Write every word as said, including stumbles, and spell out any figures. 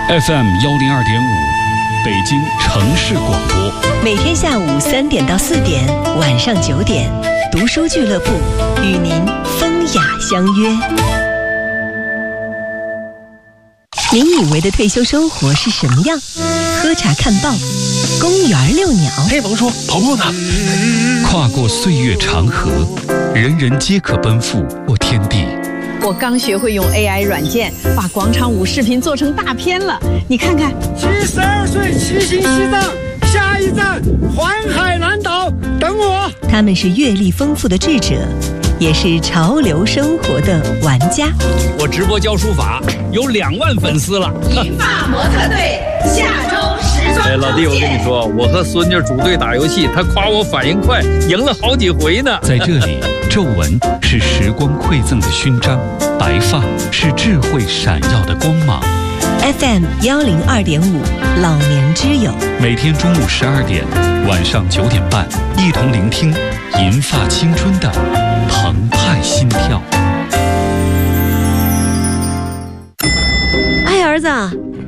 F M 幺零二点五，北京城市广播。 每天下午三点到四点，晚上九点，读书俱乐部与您风雅相约。您以为的退休生活是什么样？喝茶看报，公园遛鸟。 嘿，甭说，跑步呢。 跨过岁月长河，人人皆可奔赴过天地。 我刚学会用 A I 软件，把广场舞视频做成大片了。你看看， 七十二岁骑行西藏，下一站环海南岛，等我。 他们是阅历丰富的智者，也是潮流生活的玩家。 我直播教书法，有两万粉丝了。 银发模特队下周时装。 哎，老弟，我跟你说，我和孙女组队打游戏，她夸我反应快，赢了好几回呢。 在这里，皱纹是时光馈赠的勋章，白发是智慧闪耀的光芒。 F M 幺零二点五，老年之友， 每天中午十二点，晚上九点半，一同聆听银发青春的澎湃心跳。 哎，儿子，